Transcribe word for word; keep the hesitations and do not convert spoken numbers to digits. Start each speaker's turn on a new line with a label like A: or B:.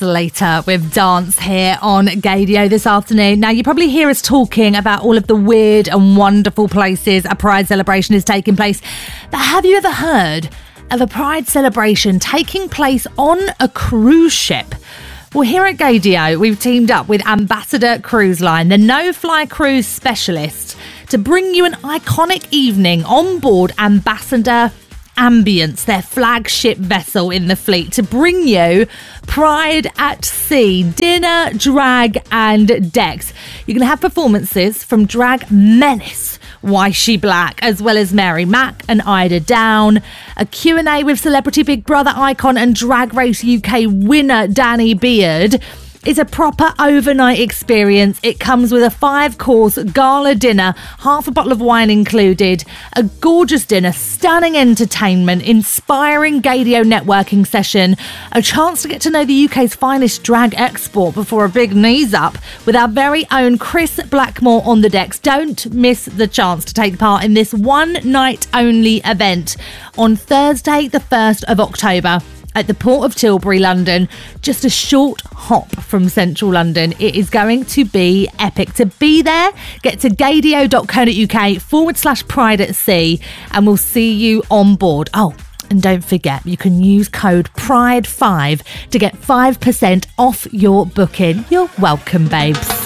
A: Slater with Dance here on Gaydio this afternoon. Now, you probably hear us talking about all of the weird and wonderful places a Pride celebration is taking place. But have you ever heard of a Pride celebration taking place on a cruise ship? Well, here at Gaydio, we've teamed up with Ambassador Cruise Line, the no-fly cruise specialist, to bring you an iconic evening on board Ambassador Ambience, their flagship vessel in the fleet, to bring you Pride at Sea, dinner, drag and decks. You're going to have performances from drag menace Why She Black, as well as Mary Mack and Ida Down, a Q and A with Celebrity Big Brother icon and Drag Race U K winner Danny Beard. It's a proper overnight experience. It comes with a five-course gala dinner, half a bottle of wine included, a gorgeous dinner, stunning entertainment, inspiring Gaydio networking session, a chance to get to know the U K's finest drag export before a big knees up with our very own Chris Blackmore on the decks. Don't miss the chance to take part in this one-night-only event on Thursday, the first of October. At the Port of Tilbury, London, just a short hop from central London. It is going to be epic. To be there, get to gaydio.co.uk forward slash Pride at Sea and we'll see you on board. Oh, and don't forget, you can use code Pride five to get five percent off your booking. You're welcome, babes.